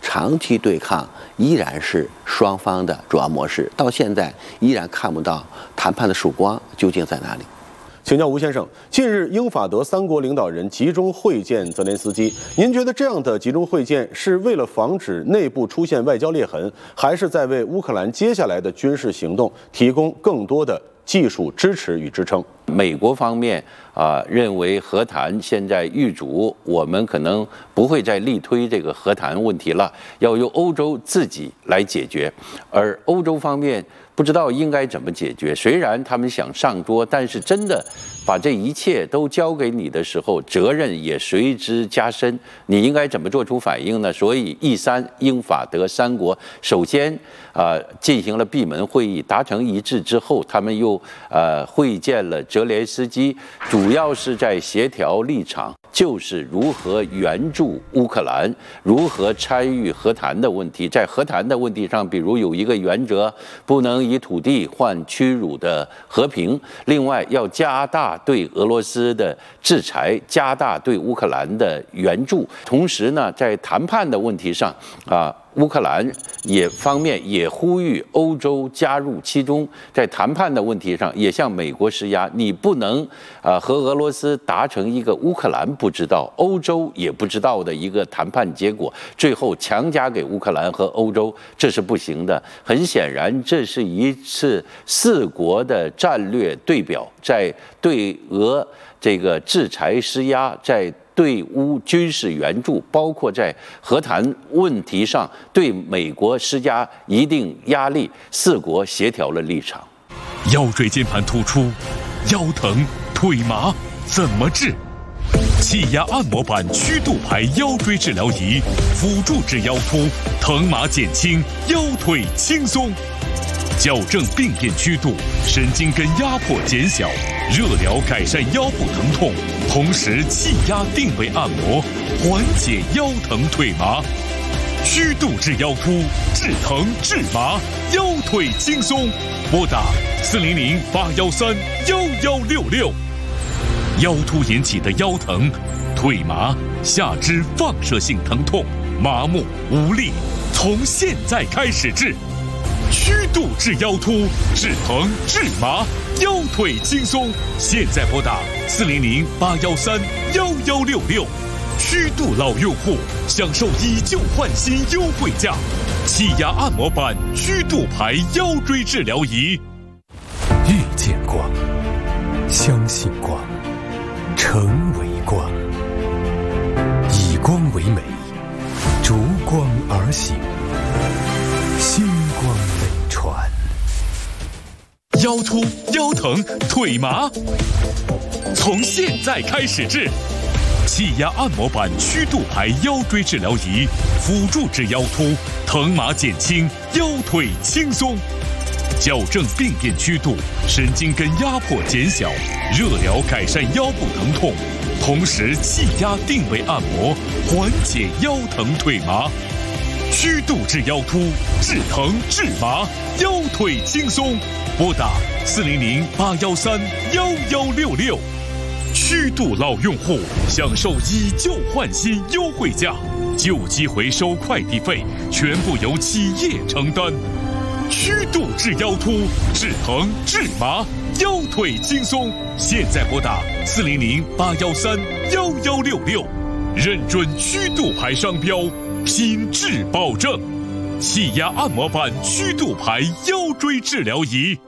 长期对抗依然是双方的主要模式，到现在依然看不到谈判的曙光究竟在哪里。 请教吴先生，近日英法德3国领导人集中会见泽连斯基，您觉得这样的集中会见是为了防止内部出现外交裂痕，还是在为乌克兰接下来的军事行动提供更多的技术支持与支撑？ 美国方面认为和谈现在遇阻，我们可能不会再力推这个和谈问题了，要由欧洲自己来解决。而欧洲方面不知道应该怎么解决，虽然他们想上桌，但是真的把这一切都交给你的时候，责任也随之加深。你应该怎么做出反应呢？所以英法德3国首先进行了闭门会议，达成一致之后，他们又会见了泽连斯基，主要是在协调立场，就是如何援助乌克兰，如何参与和谈的问题。在和谈的问题上，比如有一个原则，不能以土地换屈辱的和平。另外，要加大对俄罗斯的制裁，加大对乌克兰的援助。同时呢，在谈判的问题上乌克兰方面也呼吁欧洲加入其中，在谈判的问题上也向美国施压，你不能和俄罗斯达成一个乌克兰不知道、欧洲也不知道的一个谈判结果，最后强加给乌克兰和欧洲，这是不行的。很显然，这是一次4国的战略对表，在对俄这个制裁施压，在对乌军事援助，包括在和谈问题上对美国施加一定压力，4国协调了立场。 腰椎间盘突出、腰疼、腿麻怎么治？气压按摩板曲度牌腰椎治疗仪，辅助治腰突，疼麻减轻，腰腿轻松。矫正病变曲度，神经根压迫减小，热疗改善腰部疼痛，同时气压定位按摩，缓解腰疼腿麻。曲度治腰突，治疼治麻，腰腿轻松。拨打400-813-1166。腰突引起的腰疼、腿麻、下肢放射性疼痛、麻木无力，从现在开始治。曲度治腰突，治疼治麻，腰腿轻松。现在拨打400-813-1166。曲度老用户享受以旧换新优惠价，气压按摩板曲度牌腰椎治疗仪。 遇见光，相信光，成为光，以光为美，逐光而行，星光飞船。 腰突、腰疼、腿麻，从现在开始治。气压按摩板曲度牌腰椎治疗仪，辅助治腰突，疼麻减轻，腰腿轻松。矫正病变曲度，神经根压迫减小，热疗改善腰部疼痛，同时气压定位按摩，缓解腰疼腿麻。曲度治腰突，治疼治麻，腰腿轻松。拨打400-813-1166。曲度老用户享受以旧换新优惠价，旧机回收快递费全部由企业承担。曲度治腰突，治疼治麻，腰腿轻松。现在拨打400-813-1166，认准曲度牌商标，品质保证。气压按摩板曲度牌腰椎治疗仪。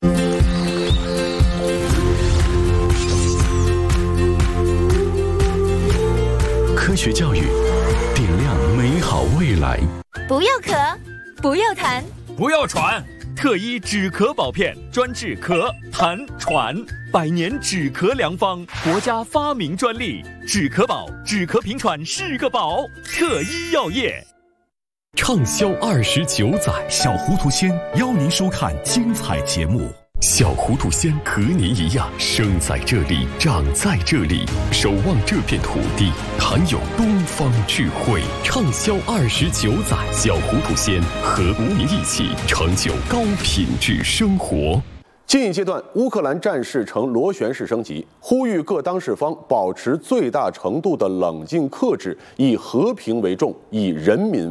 科学教育，点亮美好未来。 不要咳，不要痰， 不要喘。特一止咳宝片，专治咳、痰、喘，100年止咳良方，国家发明专利。止咳宝，止咳平喘是个宝。特一药业。 畅销29载， 小糊涂仙邀您收看精彩节目。 小糊涂仙和您一样，生在这里，长在这里，守望这片土地，含有东方智慧。畅销29载，小糊涂仙和您一起成就高品质生活。 近一阶段，乌克兰战事呈螺旋式升级，呼吁各当事方保持最大程度的冷静克制，以和平为重，以人民